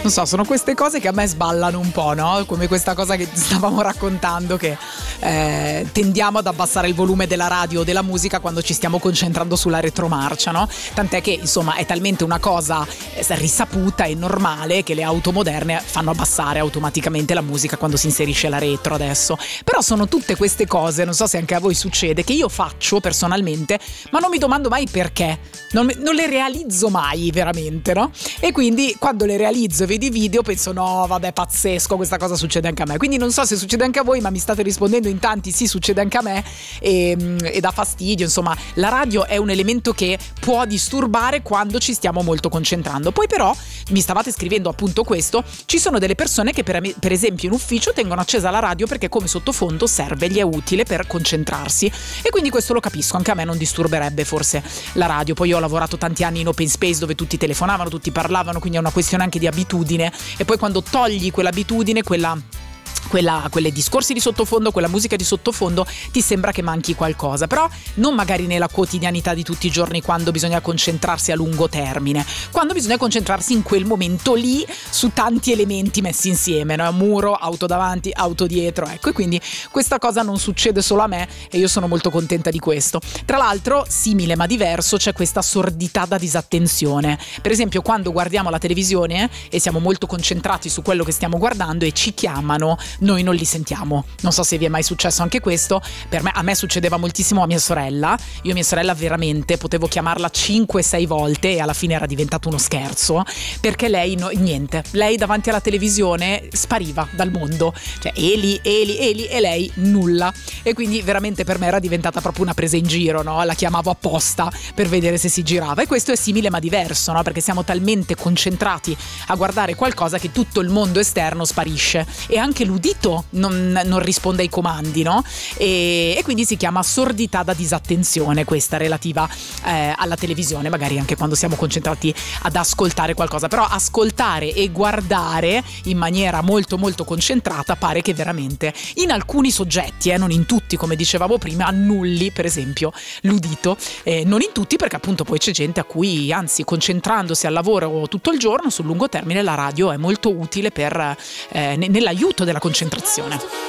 Non so, sono queste cose che a me sballano un po', no? Come questa cosa che stavamo raccontando, che tendiamo ad abbassare il volume della radio o della musica quando ci stiamo concentrando sulla retromarcia, no? Tant'è che insomma è talmente una cosa risaputa e normale che le auto moderne fanno abbassare automaticamente la musica quando si inserisce la retro adesso. Però sono tutte queste cose, non so se anche a voi succede, che io faccio personalmente, ma non mi domando mai perché, non le realizzo mai veramente, no? E quindi quando le realizzo e vedo i video penso no vabbè, pazzesco, questa cosa succede anche a me. Quindi non so se succede anche a voi, ma mi state rispondendo in tanti sì, succede anche a me, e dà fastidio. Insomma, la radio è un elemento che può disturbare quando ci stiamo molto concentrando. Poi però mi stavate scrivendo appunto questo, ci sono delle persone che per esempio in ufficio tengono accesa la radio perché come sottofondo serve, gli è utile per concentrarsi, e quindi questo lo capisco, anche a me non disturberebbe forse la radio. Poi io ho lavorato tanti anni in open space dove tutti telefonavano, tutti parlavano, quindi è una questione anche di abitudine, e poi quando togli quell'abitudine, quelle discorsi di sottofondo, quella musica di sottofondo, ti sembra che manchi qualcosa, però non magari nella quotidianità di tutti i giorni, quando bisogna concentrarsi a lungo termine, quando bisogna concentrarsi in quel momento lì su tanti elementi messi insieme, no? Muro, auto davanti, auto dietro, ecco, e quindi questa cosa non succede solo a me e io sono molto contenta di questo. Tra l'altro, simile ma diverso, c'è questa sordità da disattenzione. Per esempio, quando guardiamo la televisione e siamo molto concentrati su quello che stiamo guardando e ci chiamano, noi non li sentiamo. Non so se vi è mai successo anche questo. A me succedeva moltissimo a mia sorella. Io mia sorella veramente potevo chiamarla 5-6 volte e alla fine era diventato uno scherzo, perché lei niente, lei davanti alla televisione spariva dal mondo, cioè Eli e lei nulla, e quindi veramente per me era diventata proprio una presa in giro, no? La chiamavo apposta per vedere se si girava, e questo è simile ma diverso, no? Perché siamo talmente concentrati a guardare qualcosa che tutto il mondo esterno sparisce, e anche l'udito non risponde ai comandi, no? E quindi si chiama sordità da disattenzione, questa relativa alla televisione, magari anche quando siamo concentrati ad ascoltare qualcosa. Però ascoltare e guardare in maniera molto molto concentrata pare che veramente in alcuni soggetti, non in tutti, come dicevamo prima, annulli per esempio l'udito, non in tutti, perché appunto poi c'è gente a cui, anzi, concentrandosi al lavoro tutto il giorno, sul lungo termine la radio è molto utile per nell'aiuto della concentrazione.